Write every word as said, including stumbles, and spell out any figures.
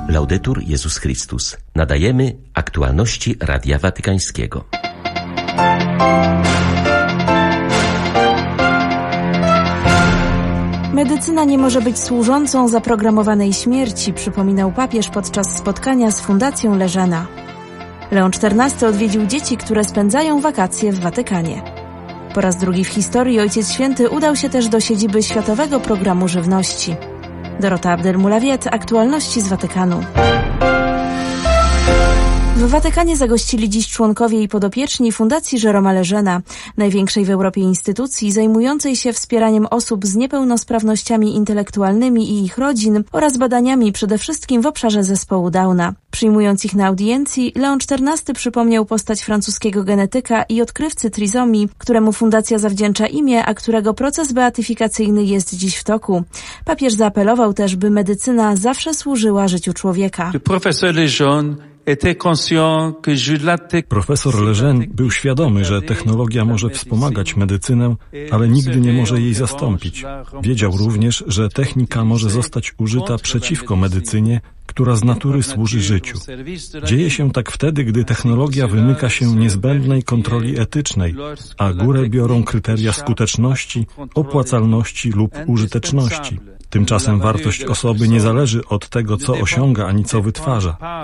Laudetur Jezus Chrystus. Nadajemy aktualności Radia Watykańskiego. Medycyna nie może być służącą zaprogramowanej śmierci, przypominał papież podczas spotkania z Fundacją Leżena. Leon czternasty odwiedził dzieci, które spędzają wakacje w Watykanie. Po raz drugi w historii Ojciec Święty udał się też do siedziby Światowego Programu Żywności. Dorota Abdel-Mulawiet, aktualności z Watykanu. W Watykanie zagościli dziś członkowie i podopieczni Fundacji Jeroma Leżena, największej w Europie instytucji zajmującej się wspieraniem osób z niepełnosprawnościami intelektualnymi i ich rodzin oraz badaniami przede wszystkim w obszarze zespołu Downa. Przyjmując ich na audiencji, Leon czternasty przypomniał postać francuskiego genetyka i odkrywcy trizomii, któremu fundacja zawdzięcza imię, a którego proces beatyfikacyjny jest dziś w toku. Papież zaapelował też, by medycyna zawsze służyła życiu człowieka. Profesor Lejeune był świadomy, że technologia może wspomagać medycynę, ale nigdy nie może jej zastąpić. Wiedział również, że technika może zostać użyta przeciwko medycynie, która z natury służy życiu. Dzieje się tak wtedy, gdy technologia wymyka się niezbędnej kontroli etycznej, a górę biorą kryteria skuteczności, opłacalności lub użyteczności. Tymczasem wartość osoby nie zależy od tego, co osiąga, ani co wytwarza.